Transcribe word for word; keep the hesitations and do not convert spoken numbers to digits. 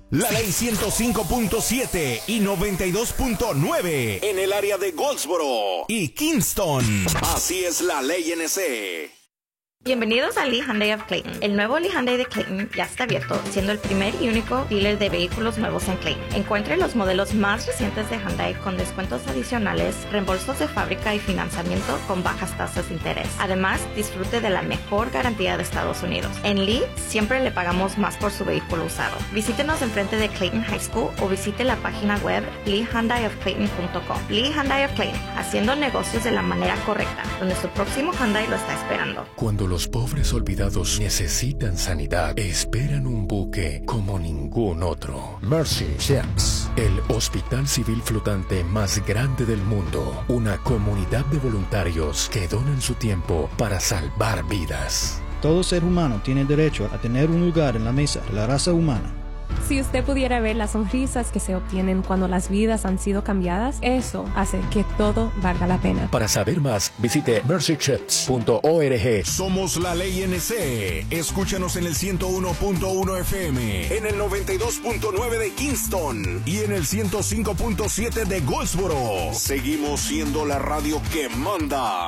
La Ley ciento cinco punto siete y noventa y dos punto nueve en el área de Goldsboro y Kingston. Así es la Ley N C. Bienvenidos a Lee Hyundai of Clayton. El nuevo Lee Hyundai de Clayton ya está abierto, siendo el primer y único dealer de vehículos nuevos en Clayton. Encuentre los modelos más recientes de Hyundai con descuentos adicionales, reembolsos de fábrica y financiamiento con bajas tasas de interés. Además, disfrute de la mejor garantía de Estados Unidos. En Lee, siempre le pagamos más por su vehículo usado. Visítenos enfrente de Clayton High School o visite la página web lee hyundai of clayton punto com. Lee Hyundai of Clayton, haciendo negocios de la manera correcta, donde su próximo Hyundai lo está esperando. Cuando los pobres olvidados necesitan sanidad, esperan un buque como ningún otro. Mercy Ships, el hospital civil flotante más grande del mundo. Una comunidad de voluntarios que donan su tiempo para salvar vidas. Todo ser humano tiene el derecho a tener un lugar en la mesa de la raza humana. Si usted pudiera ver las sonrisas que se obtienen cuando las vidas han sido cambiadas, eso hace que todo valga la pena. Para saber más, visite mercy chips punto org. Somos la Ley N C. Escúchanos en el ciento uno punto uno F M, en el noventa y dos punto nueve de Kingston y en el ciento cinco punto siete de Goldsboro. Seguimos siendo la radio que manda.